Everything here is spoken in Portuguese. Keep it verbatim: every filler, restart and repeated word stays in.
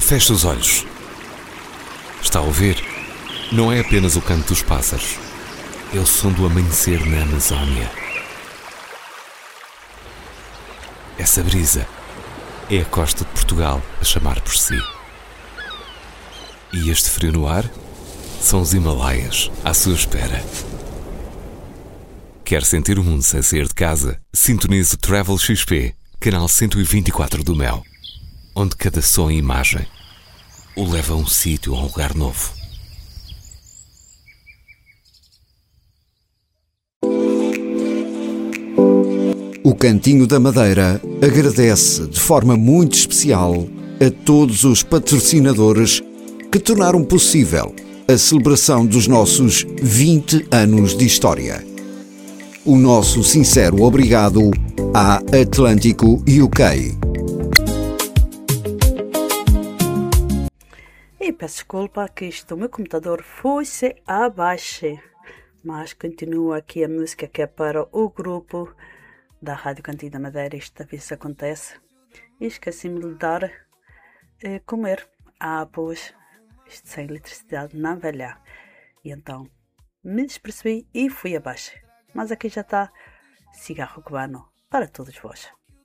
Feche os olhos. Está a ouvir? Não é apenas o canto dos pássaros. É o som do amanhecer na Amazónia. Essa brisa é a costa de Portugal a chamar por si. E este frio no ar são os Himalaias à sua espera. Quer sentir o mundo sem sair de casa? Sintonize o Travel X P, canal cento e vinte e quatro do Mel, onde cada som e imagem o leva a um sítio, a um lugar novo. O Cantinho da Madeira agradece de forma muito especial a todos os patrocinadores que tornaram possível a celebração dos nossos vinte anos de história. O nosso sincero obrigado à Atlântico U K. E peço desculpa que isto, o meu computador foi-se abaixo, mas continua aqui a música que é para o grupo da Rádio Cantinho da Madeira. Isto às vezes acontece. E esqueci-me de dar eh, comer. Ah, pois, isto sem eletricidade não velha. E então me despercebi e fui abaixo. Mas aqui já está cigarro cubano para todos vós.